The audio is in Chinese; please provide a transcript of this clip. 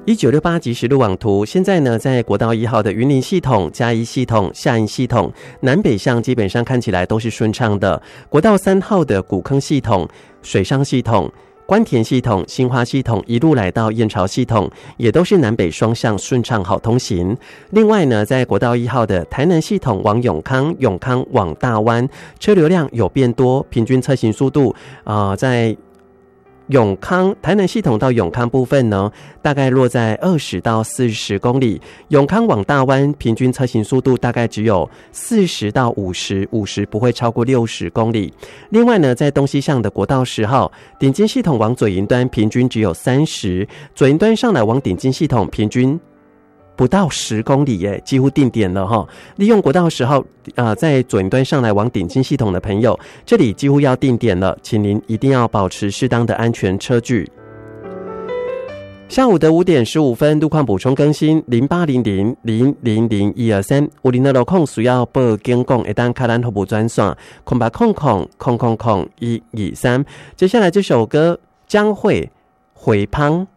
1968即时路网图，现在呢，在国道1号的云林系统、嘉义系统、下营系统、南北向基本上看起来都是顺畅的。国道3号的古坑系统、水上系统、关田系统、新花系统一路来到燕巢系统，也都是南北双向顺畅好通行。另外呢，在国道1号的台南系统往永康、永康往大湾，车流量有变多，平均车行速度在永康台南系统到永康部分呢，大概落在20到40公里。永康往大湾平均车行速度大概只有40到50不会超过60公里。另外呢，在东西向的国道10号顶金系统往左营端平均只有30，左营端上来往顶金系统平均不到10公里耶，几乎定点了哈。利用国道10号在左营端上来往顶金系统的朋友，这里几乎要定点了，请您一定要保持适当的安全车距。下午的5点15分，路况补充更新0800000123，有您的路况需要报警讲，会当开咱服务专线0800000123。接下来这首歌将会回胖。